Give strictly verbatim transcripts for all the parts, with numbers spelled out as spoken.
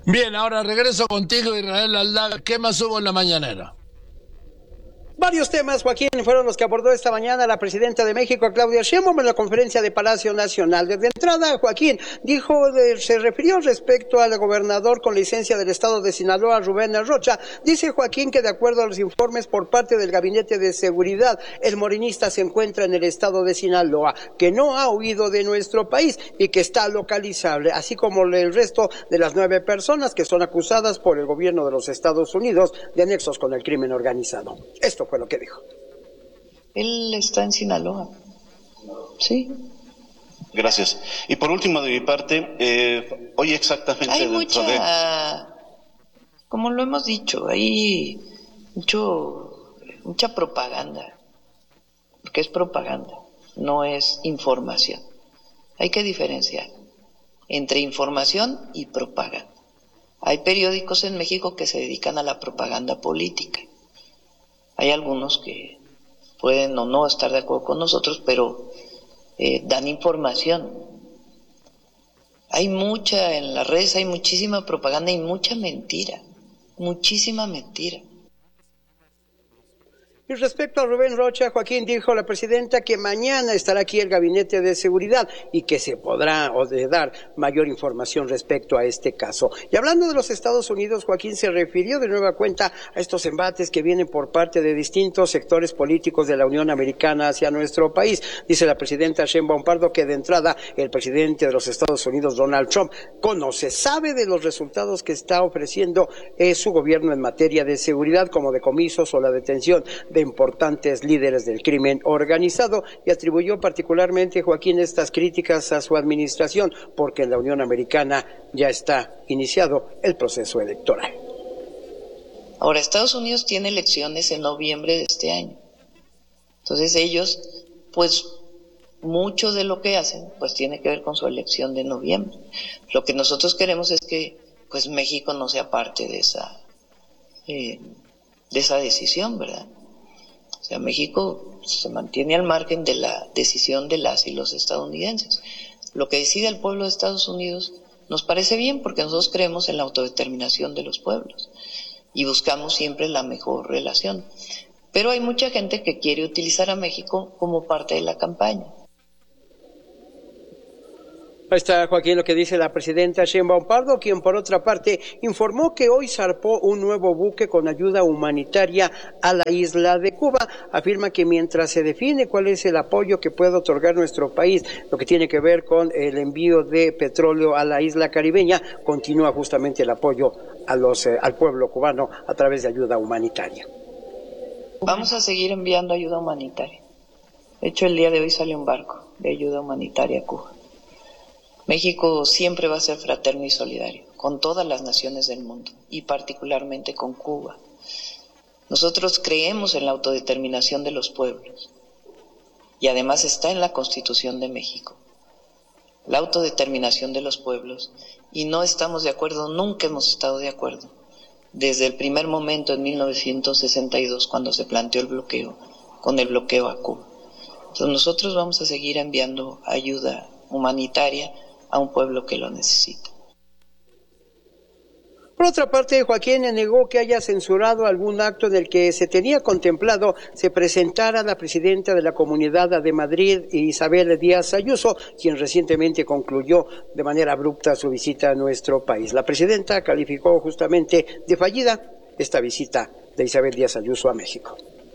Bien, ahora regreso contigo, Israel Aldana. ¿Qué más hubo en la mañanera? Varios temas, Joaquín, fueron los que abordó esta mañana la presidenta de México, Claudia Sheinbaum, en la conferencia de Palacio Nacional. Desde entrada, Joaquín dijo, de, se refirió respecto al gobernador con licencia del estado de Sinaloa, Rubén Rocha. Dice Joaquín que de acuerdo a los informes por parte del Gabinete de Seguridad, el morenista se encuentra en el estado de Sinaloa, que no ha huido de nuestro país y que está localizable, así como el resto de las nueve personas que son acusadas por el gobierno de los Estados Unidos de nexos con el crimen organizado. Esto fue lo que dijo. Él está en Sinaloa. Sí. Gracias. Y por último, de mi parte, eh, hoy exactamente... Hay mucha, de... como lo hemos dicho, hay mucho, mucha propaganda, porque es propaganda, no es información. Hay que diferenciar entre información y propaganda. Hay periódicos en México que se dedican a la propaganda política. Hay algunos que pueden o no estar de acuerdo con nosotros, pero eh, dan información. Hay mucha, en las redes hay muchísima propaganda y mucha mentira, muchísima mentira. Y respecto a Rubén Rocha, Joaquín, dijo la presidenta que mañana estará aquí el Gabinete de Seguridad y que se podrá o de dar mayor información respecto a este caso. Y hablando de los Estados Unidos, Joaquín se refirió de nueva cuenta a estos embates que vienen por parte de distintos sectores políticos de la Unión Americana hacia nuestro país. Dice la presidenta Sheinbaum Pardo que de entrada el presidente de los Estados Unidos, Donald Trump, conoce, sabe de los resultados que está ofreciendo eh, su gobierno en materia de seguridad, como decomisos o la detención de importantes líderes del crimen organizado, y atribuyó particularmente, Joaquín, estas críticas a su administración porque en la Unión Americana ya está iniciado el proceso electoral. Ahora, Estados Unidos tiene elecciones en noviembre de este año. Entonces ellos, pues, mucho de lo que hacen, pues tiene que ver con su elección de noviembre. Lo que nosotros queremos es que, pues, México no sea parte de esa, eh, de esa decisión, ¿verdad? O sea, México se mantiene al margen de la decisión de las y los estadounidenses. Lo que decide el pueblo de Estados Unidos nos parece bien porque nosotros creemos en la autodeterminación de los pueblos y buscamos siempre la mejor relación. Pero hay mucha gente que quiere utilizar a México como parte de la campaña. Ahí está, Joaquín, lo que dice la presidenta Sheinbaum Pardo, quien por otra parte informó que hoy zarpó un nuevo buque con ayuda humanitaria a la isla de Cuba. Afirma que mientras se define cuál es el apoyo que puede otorgar nuestro país, lo que tiene que ver con el envío de petróleo a la isla caribeña, continúa justamente el apoyo a los, eh, al pueblo cubano a través de ayuda humanitaria. Vamos a seguir enviando ayuda humanitaria. De hecho, el día de hoy sale un barco de ayuda humanitaria a Cuba. México siempre va a ser fraterno y solidario con todas las naciones del mundo y particularmente con Cuba. Nosotros creemos en la autodeterminación de los pueblos y además está en la Constitución de México, la autodeterminación de los pueblos, y no estamos de acuerdo, nunca hemos estado de acuerdo, desde el primer momento en mil novecientos sesenta y dos cuando se planteó el bloqueo, con el bloqueo a Cuba. Entonces nosotros vamos a seguir enviando ayuda humanitaria a un pueblo que lo necesita. Por otra parte, Joaquín negó que haya censurado algún acto en el que se tenía contemplado se presentara la presidenta de la Comunidad de Madrid, Isabel Díaz Ayuso, quien recientemente concluyó de manera abrupta su visita a nuestro país. La presidenta calificó justamente de fallida esta visita de Isabel Díaz Ayuso a México.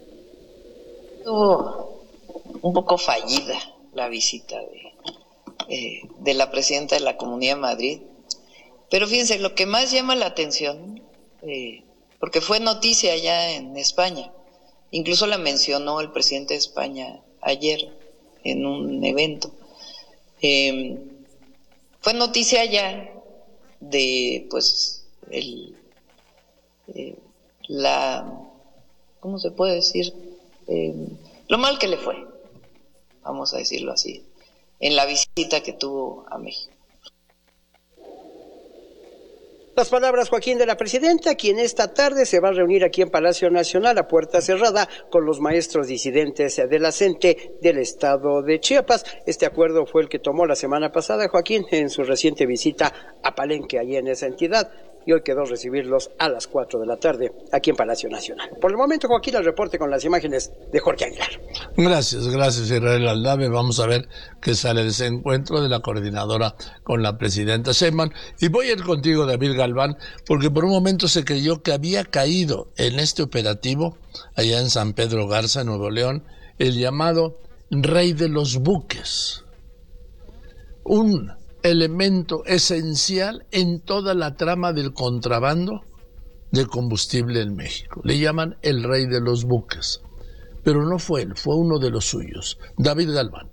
Estuvo un poco fallida la visita de Eh, de la presidenta de la Comunidad de Madrid, pero fíjense, lo que más llama la atención, eh, porque fue noticia allá en España, incluso la mencionó el presidente de España ayer en un evento, eh, fue noticia allá de pues el eh, la ¿cómo se puede decir? Eh, lo mal que le fue, vamos a decirlo así, en la visita que tuvo a México. Las palabras, Joaquín, de la presidenta, quien esta tarde se va a reunir aquí en Palacio Nacional a puerta cerrada con los maestros disidentes de la C E N T E del estado de Chiapas. Este acuerdo fue el que tomó la semana pasada Joaquín en su reciente visita a Palenque, allí en esa entidad, y hoy quedó recibirlos a las cuatro de la tarde aquí en Palacio Nacional. Por el momento, Joaquín, el reporte con las imágenes de Jorge Aguilar. Gracias, gracias Israel Aldave. Vamos a ver qué sale de ese encuentro de la coordinadora con la presidenta Sheinbaum. Y voy a ir contigo, David Galván, porque por un momento se creyó que había caído en este operativo, allá en San Pedro Garza, Nuevo León, el llamado Rey de los Buques. Un elemento esencial en toda la trama del contrabando de combustible en México. Le llaman el Rey de los Buques. Pero no fue él, fue uno de los suyos. David Galván.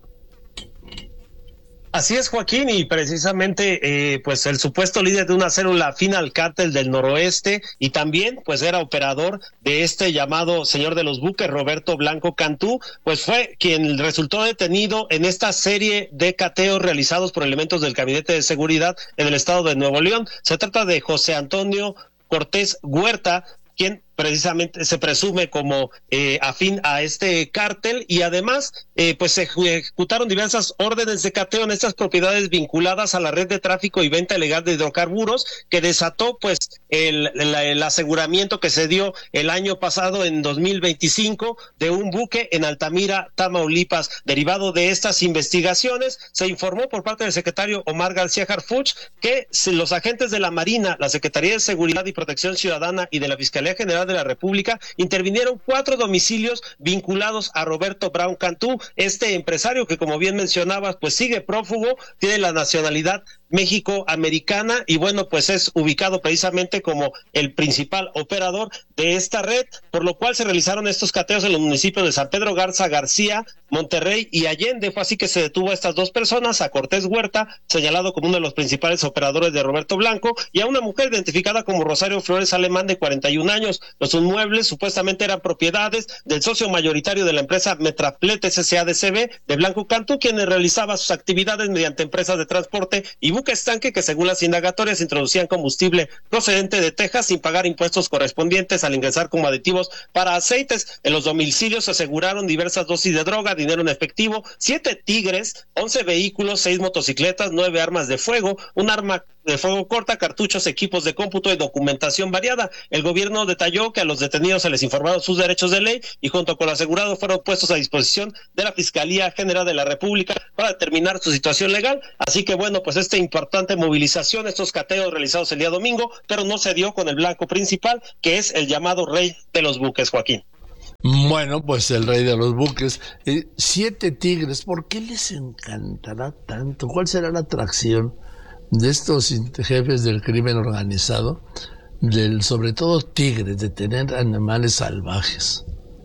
Así es, Joaquín, y precisamente eh, pues el supuesto líder de una célula afín al cártel del noroeste y también pues era operador de este llamado señor de los buques, Roberto Blanco Cantú, pues fue quien resultó detenido en esta serie de cateos realizados por elementos del Gabinete de Seguridad en el estado de Nuevo León. Se trata de José Antonio Cortés Huerta, quien precisamente se presume como eh, afín a este cártel, y además eh, pues se ejecutaron diversas órdenes de cateo en estas propiedades vinculadas a la red de tráfico y venta ilegal de hidrocarburos, que desató pues el, el, el aseguramiento que se dio el año pasado en dos mil veinticinco de un buque en Altamira, Tamaulipas. Derivado de estas investigaciones, se informó por parte del secretario Omar García Harfuch que los agentes de la Marina, la Secretaría de Seguridad y Protección Ciudadana y de la Fiscalía General de la República intervinieron cuatro domicilios vinculados a Roberto Brown Cantú, este empresario que, como bien mencionabas, pues sigue prófugo, tiene la nacionalidad México-americana y bueno, pues es ubicado precisamente como el principal operador de esta red, por lo cual se realizaron estos cateos en los municipios de San Pedro Garza García, Monterrey y Allende. Fue así que se detuvo a estas dos personas, a Cortés Huerta, señalado como uno de los principales operadores de Roberto Blanco, y a una mujer identificada como Rosario Flores Alemán, de cuarenta y un años. Los inmuebles supuestamente eran propiedades del socio mayoritario de la empresa Metraplet S C A D C B de Blanco Cantú, quien realizaba sus actividades mediante empresas de transporte y buques tanque que, según las indagatorias, introducían combustible procedente de Texas sin pagar impuestos correspondientes al ingresar como aditivos para aceites. En los domicilios se aseguraron diversas dosis de droga, dinero en efectivo, siete tigres, once vehículos, seis motocicletas, nueve armas de fuego, un arma de fuego corta, cartuchos, equipos de cómputo y documentación variada. El gobierno detalló que a los detenidos se les informaron sus derechos de ley y junto con el asegurado fueron puestos a disposición de la Fiscalía General de la República para determinar su situación legal. Así que bueno, pues esta importante movilización, estos cateos realizados el día domingo, pero no se dio con el blanco principal, que es el llamado Rey de los Buques, Joaquín. Bueno, pues el Rey de los Buques. Eh, siete tigres, ¿por qué les encantará tanto? ¿Cuál será la atracción de estos jefes del crimen organizado, del, sobre todo tigres, de tener animales salvajes?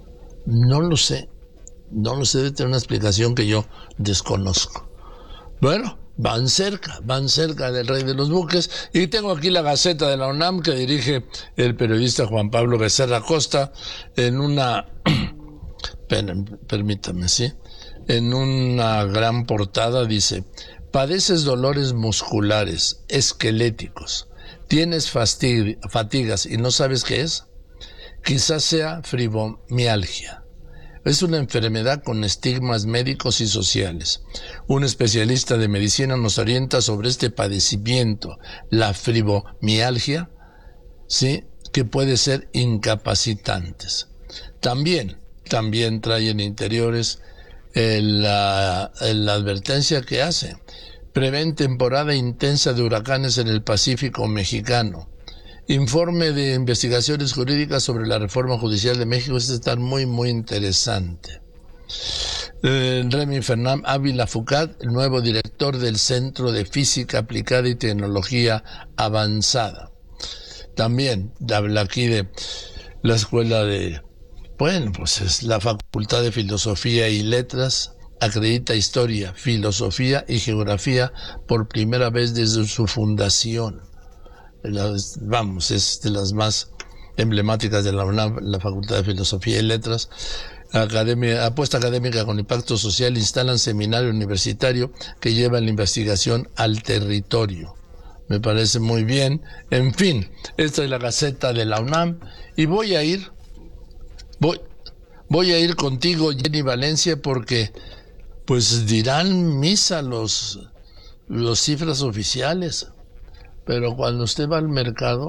No lo sé, no lo sé, debe tener una explicación que yo desconozco. Bueno, van cerca, van cerca del Rey de los Buques, y tengo aquí la Gaceta de la UNAM que dirige el periodista Juan Pablo Becerra Costa en una, permítame, sí, en una gran portada dice: padeces dolores musculares, esqueléticos, tienes fastidi- fatigas y no sabes qué es. Quizás sea fibromialgia. Es una enfermedad con estigmas médicos y sociales. Un especialista de medicina nos orienta sobre este padecimiento, la fibromialgia, ¿sí?, que puede ser incapacitantes. También, también trae en interiores el, la, la advertencia que hace: prevén temporada intensa de huracanes en el Pacífico mexicano. Informe de investigaciones jurídicas sobre la reforma judicial de México. Este está muy, muy interesante. Eh, Remy Fernán Ávila Fucat, el nuevo director del Centro de Física Aplicada y Tecnología Avanzada. También habla aquí de la escuela de, bueno, pues es la Facultad de Filosofía y Letras. Acredita historia, filosofía y geografía por primera vez desde su fundación. Las, vamos, es de las más emblemáticas de la UNAM, la Facultad de Filosofía y Letras. Academia, apuesta académica con impacto social, instalan seminario universitario que lleva la investigación al territorio. Me parece muy bien. En fin, esta es la Gaceta de la UNAM y voy a ir, voy, voy a ir contigo, Jenny Valencia, porque pues dirán misa los, los cifras oficiales. Pero cuando usted va al mercado,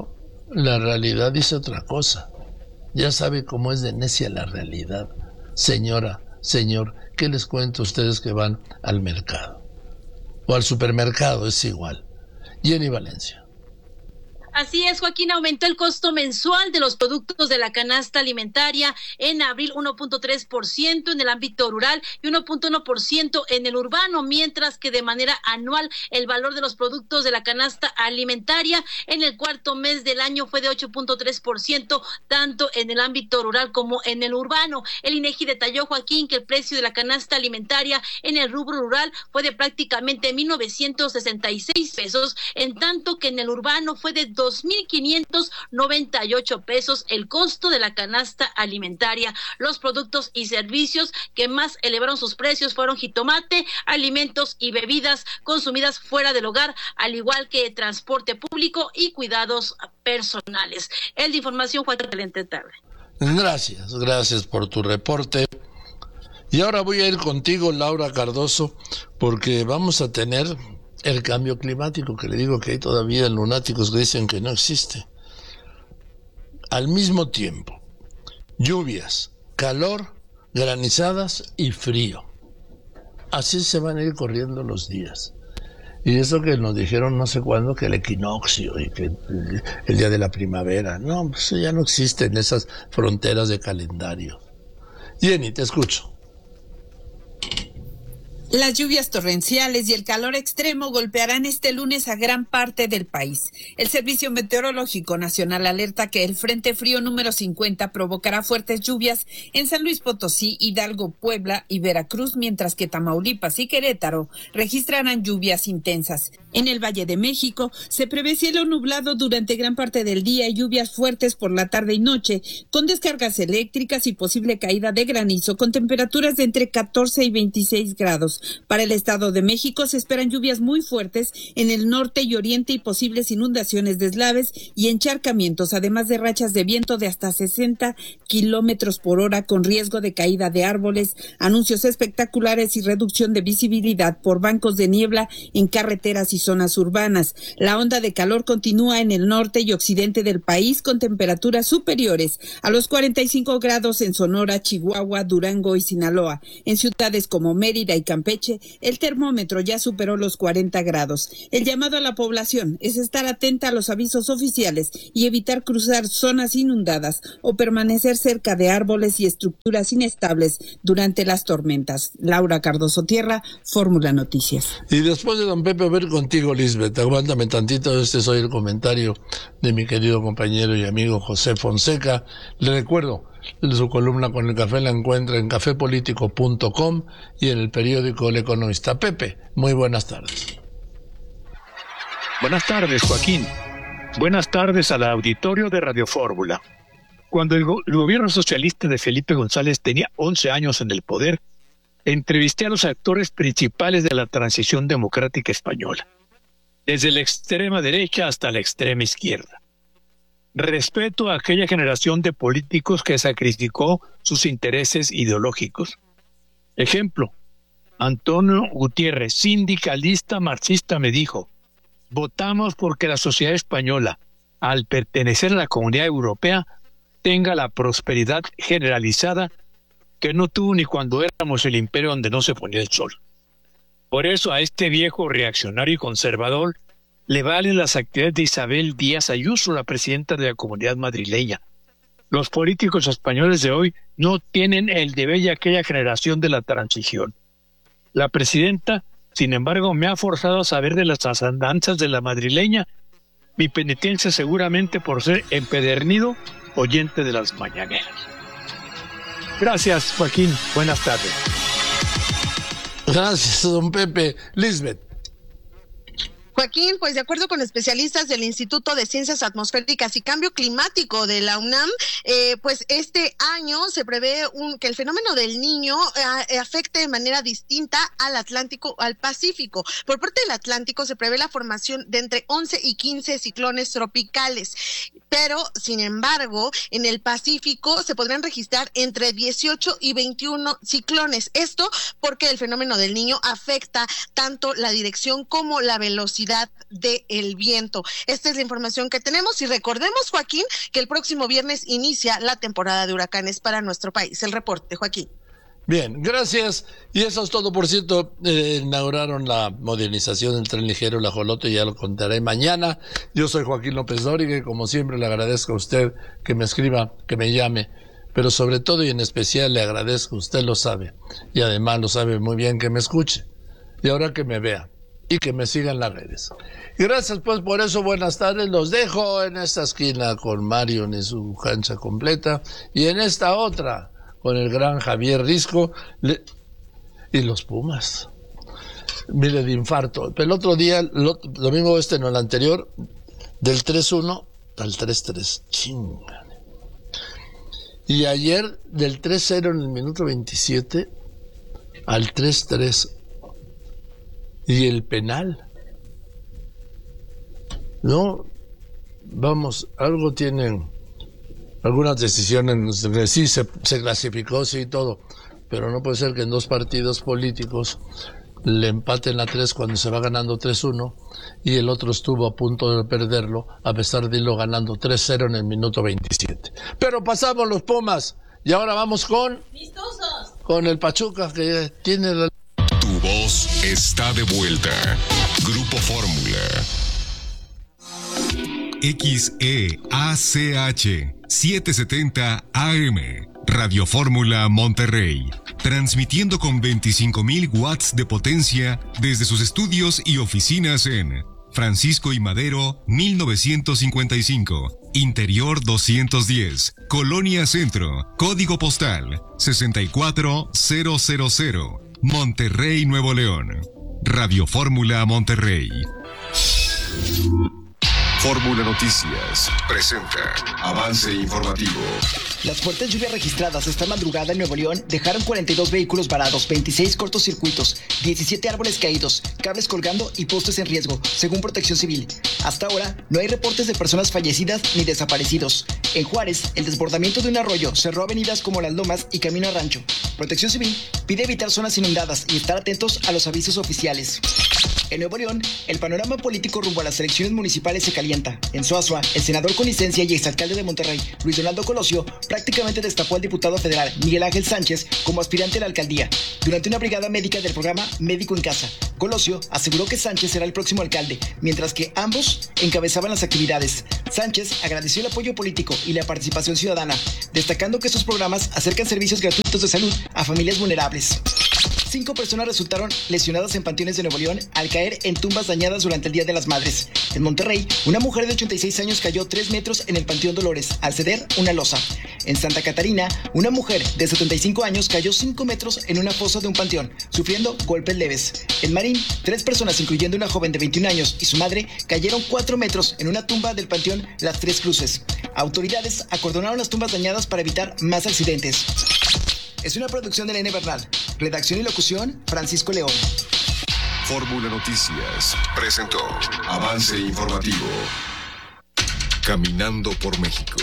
La realidad dice otra cosa. Ya sabe cómo es de necia la realidad. Señora, señor, ¿qué les cuento a ustedes que van al mercado? O al supermercado, es igual. Jenny Valencia. Así es, Joaquín, aumentó el costo mensual de los productos de la canasta alimentaria en abril uno punto tres por ciento en el ámbito rural y uno punto uno por ciento en el urbano, mientras que de manera anual el valor de los productos de la canasta alimentaria en el cuarto mes del año fue de ocho punto tres por ciento, tanto en el ámbito rural como en el urbano. El INEGI detalló, Joaquín, que el precio de la canasta alimentaria en el rubro rural fue de prácticamente mil novecientos sesenta y seis pesos, en tanto que en el urbano fue de dos mil quinientos noventa y ocho pesos el costo de la canasta alimentaria. Los productos y servicios que más elevaron sus precios fueron jitomate, alimentos y bebidas consumidas fuera del hogar, al igual que transporte público y cuidados personales. El de información, Juan, excelente tarde. Gracias, gracias por tu reporte. Y ahora voy a ir contigo, Laura Cardoso, porque vamos a tener el cambio climático, que le digo que hay todavía lunáticos que dicen que no existe. Al mismo tiempo, lluvias, calor, granizadas y frío. Así se van a ir corriendo los días. Y eso que nos dijeron no sé cuándo, que el equinoccio y que el día de la primavera. No, pues ya no existen esas fronteras de calendario. Jenny, te escucho. Las lluvias torrenciales y el calor extremo golpearán este lunes a gran parte del país. El Servicio Meteorológico Nacional alerta que el Frente Frío número cincuenta provocará fuertes lluvias en San Luis Potosí, Hidalgo, Puebla y Veracruz, mientras que Tamaulipas y Querétaro registrarán lluvias intensas. En el Valle de México se prevé cielo nublado durante gran parte del día y lluvias fuertes por la tarde y noche, con descargas eléctricas y posible caída de granizo, con temperaturas de entre catorce y veintiséis grados. Para el Estado de México se esperan lluvias muy fuertes en el norte y oriente y posibles inundaciones, deslaves y encharcamientos, además de rachas de viento de hasta sesenta kilómetros por hora con riesgo de caída de árboles, anuncios espectaculares y reducción de visibilidad por bancos de niebla en carreteras y zonas urbanas. La onda de calor continúa en el norte y occidente del país con temperaturas superiores a los cuarenta y cinco grados en Sonora, Chihuahua, Durango y Sinaloa. En ciudades como Mérida y Campeche, el termómetro ya superó los cuarenta grados. El llamado a la población es estar atenta a los avisos oficiales y evitar cruzar zonas inundadas o permanecer cerca de árboles y estructuras inestables durante las tormentas. Laura Cardoso Tierra, Fórmula Noticias. Y después de don Pepe, a ver contigo, Lisbeth, aguántame tantito, este es hoy el comentario de mi querido compañero y amigo José Fonseca. Le recuerdo, su columna con el café la encuentra en café político punto com y en el periódico El Economista. Pepe, muy buenas tardes. Buenas tardes, Joaquín. Buenas tardes al auditorio de Radio Fórmula. Cuando el, go- el gobierno socialista de Felipe González tenía once años en el poder, entrevisté a los actores principales de la transición democrática española, desde la extrema derecha hasta la extrema izquierda. Respeto a aquella generación de políticos que sacrificó sus intereses ideológicos. Ejemplo, Antonio Gutiérrez, sindicalista marxista, me dijo: votamos porque la sociedad española, al pertenecer a la Comunidad Europea, tenga la prosperidad generalizada que no tuvo ni cuando éramos el imperio donde no se ponía el sol. Por eso a este viejo reaccionario y conservador le valen las actividades de Isabel Díaz Ayuso, la presidenta de la Comunidad madrileña. Los políticos españoles de hoy no tienen el deber de aquella generación de la transición. La presidenta, sin embargo, me ha forzado a saber de las andanzas de la madrileña, mi penitencia seguramente por ser empedernido oyente de las mañaneras. Gracias, Joaquín. Buenas tardes. Gracias, don Pepe. Lisbeth. Joaquín, pues de acuerdo con especialistas del Instituto de Ciencias Atmosféricas y Cambio Climático de la UNAM, eh, pues este año se prevé un, que el fenómeno del Niño eh, afecte de manera distinta al Atlántico, al Pacífico. Por parte del Atlántico se prevé la formación de entre once y quince ciclones tropicales. pero sin embargo en el Pacífico se podrían registrar entre dieciocho y veintiuno ciclones. Esto porque el fenómeno del Niño afecta tanto la dirección como la velocidad del viento. Esta es la información que tenemos y recordemos, Joaquín, que el próximo viernes inicia la temporada de huracanes para nuestro país. El reporte, Joaquín. Bien, gracias. Y eso es todo. Por cierto, eh, inauguraron la modernización del tren ligero El Ajolote, ya lo contaré mañana. Yo soy Joaquín López Dóriga y como siempre le agradezco a usted que me escriba, que me llame, pero sobre todo y en especial le agradezco, usted lo sabe, y además lo sabe muy bien, que me escuche y ahora que me vea y que me siga en las redes. Gracias pues por eso, buenas tardes, los dejo en esta esquina con Mario en su cancha completa y en esta otra con el gran Javier Risco le... y los Pumas. Mire, de infarto. Pero el otro día, el otro, domingo este, no, el anterior, del tres uno al tres tres. Chinga. Y ayer, del tres cero en el minuto veintisiete al tres tres. Y el penal. No, vamos, algo tienen... Algunas decisiones, sí, se, se clasificó, sí, todo, pero no puede ser que en dos partidos políticos le empaten a tres cuando se va ganando tres uno y el otro estuvo a punto de perderlo a pesar de irlo ganando tres cero en el minuto veintisiete. Pero pasamos los Pumas y ahora vamos con... ¡Vistosos! Con el Pachuca que tiene la... Tu voz está de vuelta. Grupo Fórmula. X E A C H setecientos setenta A M, Radio Fórmula Monterrey, transmitiendo con veinticinco mil watts de potencia desde sus estudios y oficinas en Francisco y Madero mil novecientos cincuenta y cinco, Interior doscientos diez, Colonia Centro, Código Postal sesenta y cuatro mil, Monterrey, Nuevo León. Radio Fórmula Monterrey. Fórmula Noticias presenta avance informativo. Las fuertes lluvias registradas esta madrugada en Nuevo León dejaron cuarenta y dos vehículos varados, veintiséis cortocircuitos, diecisiete árboles caídos, cables colgando y postes en riesgo, según Protección Civil. Hasta ahora no hay reportes de personas fallecidas ni desaparecidos. En Juárez, el desbordamiento de un arroyo cerró avenidas como Las Lomas y Camino a Rancho. Protección Civil pide evitar zonas inundadas y estar atentos a los avisos oficiales. En Nuevo León, el panorama político rumbo a las elecciones municipales se calienta. En Suazua, el senador con licencia y exalcalde de Monterrey, Luis Donaldo Colosio, prácticamente destapó al diputado federal Miguel Ángel Sánchez como aspirante a la alcaldía. Durante una brigada médica del programa Médico en Casa, Colosio aseguró que Sánchez será el próximo alcalde, mientras que ambos encabezaban las actividades. Sánchez agradeció el apoyo político y la participación ciudadana, destacando que estos programas acercan servicios gratuitos de salud a familias vulnerables. Cinco personas resultaron lesionadas en panteones de Nuevo León al caer en tumbas dañadas durante el Día de las Madres. En Monterrey, una mujer de ochenta y seis años cayó tres metros en el Panteón Dolores al ceder una losa. En Santa Catarina, una mujer de setenta y cinco años cayó cinco metros en una fosa de un panteón, sufriendo golpes leves. En Marín, tres personas, incluyendo una joven de veintiún años y su madre, cayeron cuatro metros en una tumba del Panteón Las Tres Cruces. Autoridades acordonaron las tumbas dañadas para evitar más accidentes. Es una producción de Elena Bernal. Redacción y locución, Francisco León. Fórmula Noticias presentó avance informativo. Caminando por México.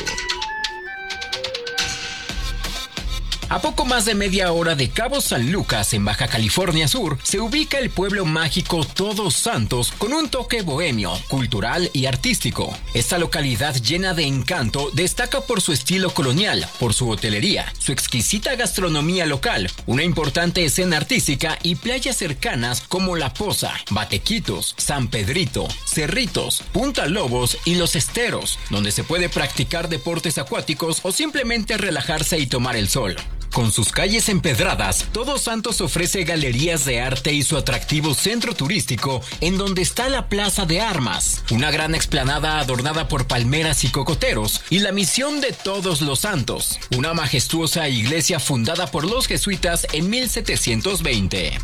A poco más de media hora de Cabo San Lucas, en Baja California Sur, se ubica el pueblo mágico Todos Santos con un toque bohemio, cultural y artístico. Esta localidad llena de encanto destaca por su estilo colonial, por su hotelería, su exquisita gastronomía local, una importante escena artística y playas cercanas como La Poza, Batequitos, San Pedrito, Cerritos, Punta Lobos y Los Esteros, donde se puede practicar deportes acuáticos o simplemente relajarse y tomar el sol. Con sus calles empedradas, Todos Santos ofrece galerías de arte y su atractivo centro turístico, en donde está la Plaza de Armas, una gran explanada adornada por palmeras y cocoteros, y la Misión de Todos los Santos, una majestuosa iglesia fundada por los jesuitas en mil setecientos veinte.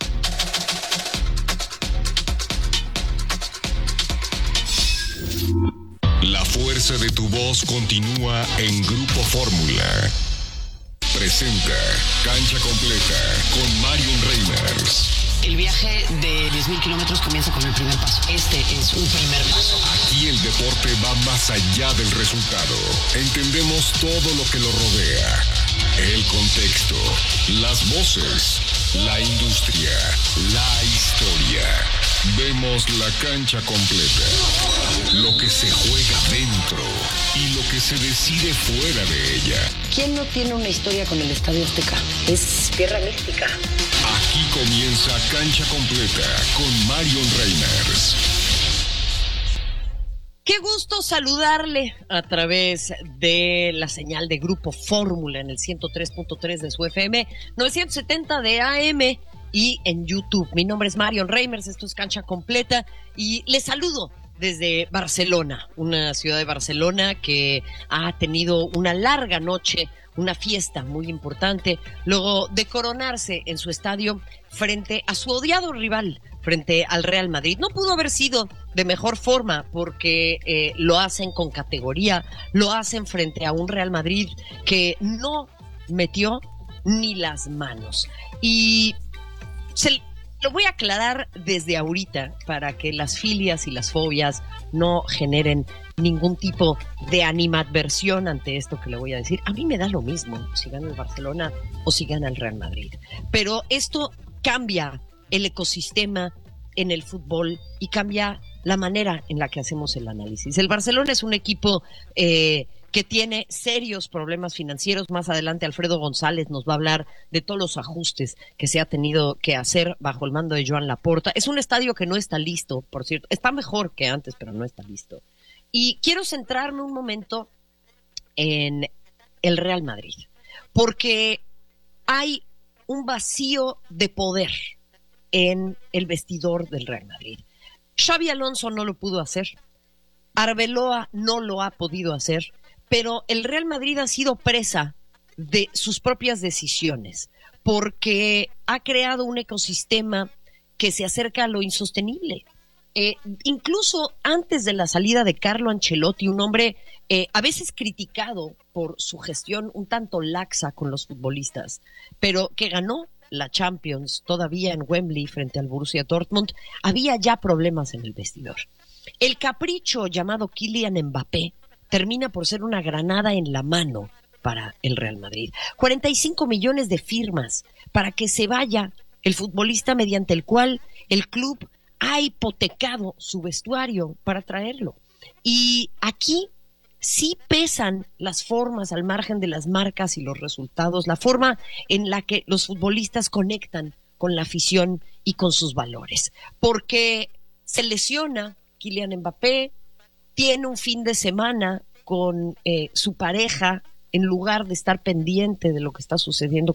La fuerza de tu voz continúa en Grupo Fórmula. Presenta Cancha Completa con Marion Reimers. El viaje de diez mil kilómetros comienza con el primer paso. Este es un primer paso. Aquí el deporte va más allá del resultado. Entendemos todo lo que lo rodea. El contexto, las voces, la industria, la historia. Vemos la cancha completa. Lo que se juega dentro y lo que se decide fuera de ella. ¿Quién no tiene una historia con el Estadio Azteca? Es tierra mística. Aquí comienza Cancha Completa con Marion Reimers. Qué gusto saludarle a través de la señal de Grupo Fórmula en el ciento tres punto tres de su F M, novecientos setenta de A M y en YouTube. Mi nombre es Marion Reimers, esto es Cancha Completa y les saludo desde Barcelona, una ciudad de Barcelona que ha tenido una larga noche, una fiesta muy importante, luego de coronarse en su estadio frente a su odiado rival, frente al Real Madrid. No pudo haber sido de mejor forma porque eh, lo hacen con categoría, lo hacen frente a un Real Madrid que no metió ni las manos. Y se lo voy a aclarar desde ahorita para que las filias y las fobias no generen ningún tipo de animadversión ante esto que le voy a decir. A mí me da lo mismo si gana el Barcelona o si gana el Real Madrid. Pero esto cambia el ecosistema en el fútbol y cambia la manera en la que hacemos el análisis. El Barcelona es un equipo eh, que tiene serios problemas financieros. Más adelante Alfredo González nos va a hablar de todos los ajustes que se ha tenido que hacer bajo el mando de Joan Laporta. Es un estadio que no está listo, por cierto. Está mejor que antes, pero no está listo. Y quiero centrarme un momento en el Real Madrid, porque hay un vacío de poder en el vestidor del Real Madrid. Xabi Alonso no lo pudo hacer, Arbeloa no lo ha podido hacer, pero el Real Madrid ha sido presa de sus propias decisiones, porque ha creado un ecosistema que se acerca a lo insostenible. Eh, incluso antes de la salida de Carlo Ancelotti, un hombre eh, a veces criticado por su gestión un tanto laxa con los futbolistas, pero que ganó la Champions todavía en Wembley frente al Borussia Dortmund, había ya problemas en el vestidor. El capricho llamado Kylian Mbappé termina por ser una granada en la mano para el Real Madrid. cuarenta y cinco millones de firmas para que se vaya el futbolista mediante el cual el club ha hipotecado su vestuario para traerlo. Y aquí sí pesan las formas al margen de las marcas y los resultados, la forma en la que los futbolistas conectan con la afición y con sus valores. Porque se lesiona Kylian Mbappé, tiene un fin de semana con eh, su pareja, en lugar de estar pendiente de lo que está sucediendo